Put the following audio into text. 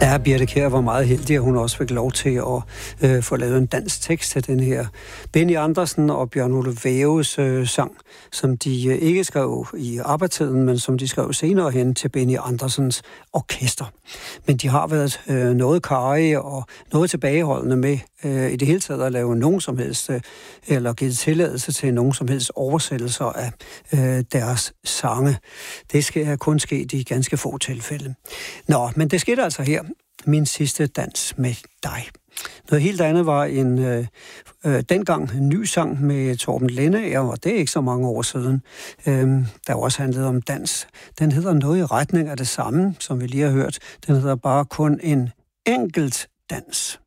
Ja, Birthe Kjær var meget heldig, at hun også fik lov til at få lavet en dansk tekst til den her Benny Andersen og Bjørn Ole Væves sang, som de ikke skrev i arbejdstiden, men som de skrev senere hen til Benny Andersens orkester. Men de har været noget karrige og noget tilbageholdende med i det hele taget at lave nogen som helst, eller givet tilladelse til nogen som helst oversættelser af deres sange. Det skal kun ske i ganske få tilfælde. Nå, men det skete altså her. Min sidste dans med dig. Noget helt andet var en dengang en ny sang med Torben Lendager, og det er ikke så mange år siden, der også handlede om dans. Den hedder noget i retning af det samme, som vi lige har hørt. Den hedder bare kun en enkelt dans.